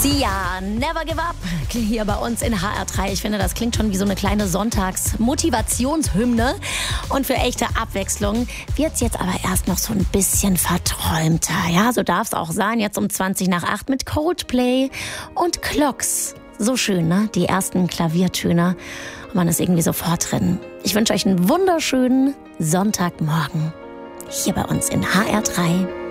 Sia, Never Give Up, hier bei uns in HR3. Ich finde, das klingt schon wie so eine kleine Sonntags-Motivationshymne. Und für echte Abwechslung wird's jetzt aber erst noch so ein bisschen verträumter. Ja, so darf's auch sein, jetzt um 20:08 mit Coldplay und Clocks. So schön, ne? Die ersten Klaviertöne. Und man ist irgendwie sofort drin. Ich wünsche euch einen wunderschönen Sonntagmorgen. Hier bei uns in HR3.